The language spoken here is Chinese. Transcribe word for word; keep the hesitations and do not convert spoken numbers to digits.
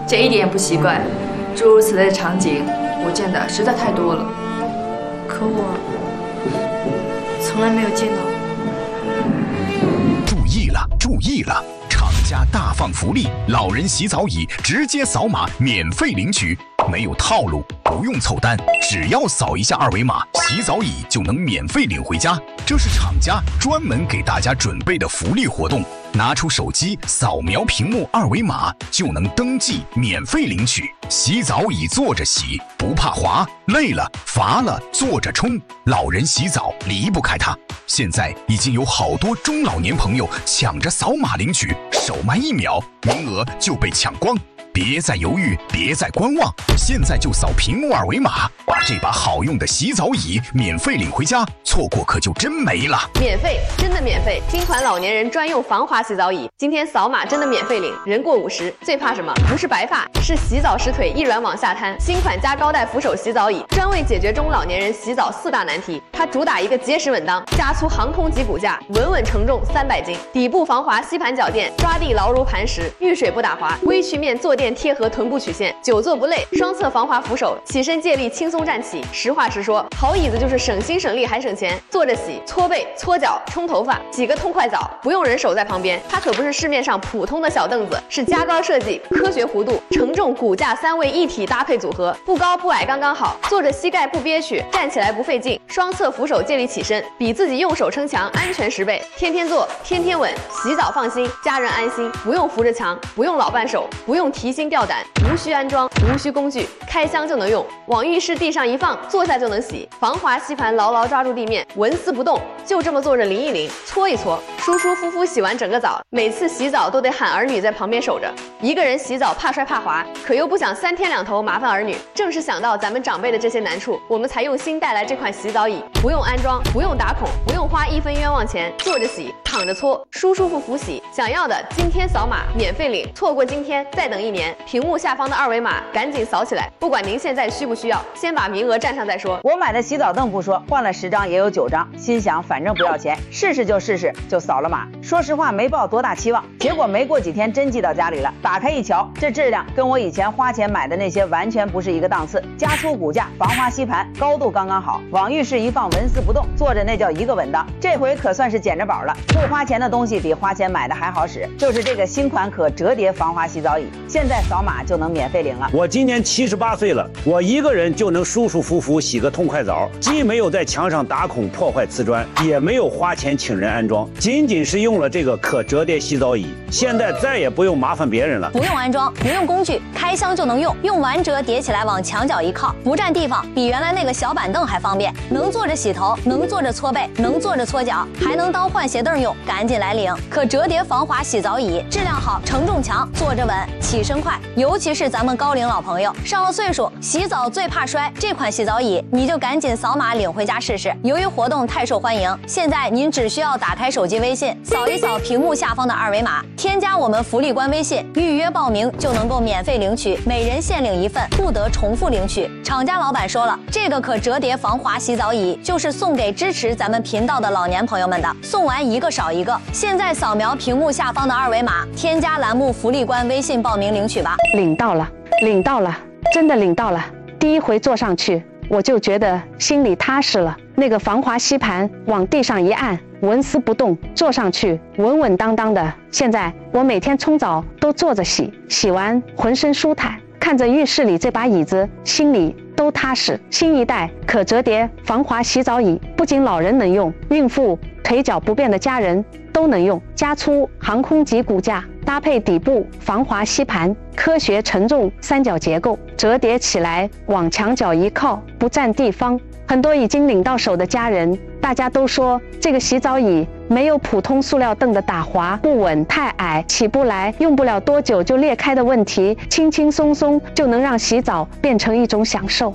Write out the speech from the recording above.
这一点也不奇怪，诸如此类的场景，我见的实在太多了。 可我从来没有见到。 注意了，注意了！厂家大放福利，老人洗澡椅直接扫码免费领取，没有套路，不用凑单，只要扫一下二维码，洗澡椅就能免费领回家。这是厂家专门给大家准备的福利活动。拿出手机扫描屏幕二维码就能登记免费领取。洗澡椅坐着洗，不怕滑，累了乏了坐着冲，老人洗澡离不开它。现在已经有好多中老年朋友抢着扫码领取，手慢一秒，名额就被抢光。别再犹豫，别再观望，现在就扫屏幕二维码，把这把好用的洗澡椅免费领回家，错过可就真没了。 免费，真的免费！新款老年人专用防滑洗澡椅，今天扫码真的免费领。人过五十，最怕什么？不是白发，是洗澡时腿一软往下瘫。新款加高带扶手洗澡椅，专为解决中老年人洗澡四大难题。它主打一个结实稳当，加粗航空级骨架，稳稳承重三百斤，底部防滑吸盘脚垫，抓地牢如磐石，遇水不打滑，微曲面坐垫贴合臀部曲线，久坐不累，双侧防滑扶手，起身借力轻松站起。实话实说，好椅子就是省心省力还省钱。坐着洗、搓背、搓脚、冲头发，洗个痛快澡，不用人手在旁边。它可不是市面上普通的小凳子，是加高设计、科学弧度、承重骨架三位一体搭配组合，不高不矮刚刚好，坐着膝盖不憋屈，站起来不费劲，双侧扶手借力起身，比自己用手撑墙安全十倍。天天坐，天天稳，洗澡放心，家人安心，不用扶着墙，不用老伴手，不用提心吊胆。无需安装，无需工具，开箱就能用，往浴室地上一放，坐下就能洗。防滑吸盘牢牢抓住地面，纹丝不动，就这么坐着淋一淋，搓一搓，舒舒服服洗完整个澡。每次洗澡都得喊儿女在旁边守着，一个人洗澡怕摔怕滑，可又不想三天两头麻烦儿女。正是想到咱们长辈的这些难处，我们才用心带来这款洗澡椅，不用安装，不用打孔，不用花一分冤枉钱，坐着洗，躺着搓，舒舒服服洗。想要的今天扫码免费领，错过今天再等一年。屏幕下方的二维码赶紧扫起来，不管您现在需不需要，先把名额占上再说。 我买的洗澡凳不说，换了十张也有九张，心想反正不要钱，试试就试试，就扫了码。说实话没抱多大期望，结果没过几天真寄到家里了。打开一瞧，这质量跟我以前花钱买的那些完全不是一个档次。加粗骨架，防滑吸盘，高度刚刚好，往浴室一放纹丝不动，坐着那叫一个稳当。这回可算是捡着宝了，不花钱的东西比花钱买的还好使，就是这个新款可折叠防滑洗澡椅，现在扫码就能免费领了。 我今年七十八岁了，我一个人就能舒舒服服洗个痛快澡，既没有在墙上打孔破坏瓷砖，也没有花钱请人安装，仅仅是用了这个可折叠洗澡椅，现在再也不用麻烦别人了。 不用安装，不用工具，开箱就能用，用完折叠起来往墙角一靠，不占地方，比原来那个小板凳还方便。能坐着洗头，能坐着搓背，能坐着搓脚，还能当换鞋凳用，赶紧来领！可折叠防滑洗澡椅，质量好，承重强，坐着稳，起身快，尤其是咱们高龄老朋友，上了岁数，洗澡最怕摔，这款洗澡椅你就赶紧扫码领回家试试。由于活动太受欢迎，现在您只需要打开手机微信，扫一扫屏幕下方的二维码，添加我们福利官微信，预约报名就能够免费领取，每人限领一份，不得重复领取。厂家老板说了，这个可折叠防滑洗澡椅就是送给支持咱们频道的老年朋友们的，送完一个少一个。现在扫描屏幕下方的二维码，添加栏目福利官微信报名领取吧。 领到了，领到了，真的领到了。第一回坐上去，我就觉得心里踏实了。那个防滑吸盘往地上一按，纹丝不动，坐上去稳稳当当的。现在我每天冲澡都坐着洗，洗完浑身舒坦，看着浴室里这把椅子，心里都踏实。新一代可折叠防滑洗澡椅，不仅老人能用，孕妇、腿脚不便的家人都能用。加粗航空级骨架，搭配底部防滑吸盘，科学承重三角结构，折叠起来往墙角一靠，不占地方。很多已经领到手的家人，大家都说这个洗澡椅没有普通塑料凳的打滑不稳，太矮起不来，用不了多久就裂开的问题，轻轻松松就能让洗澡变成一种享受。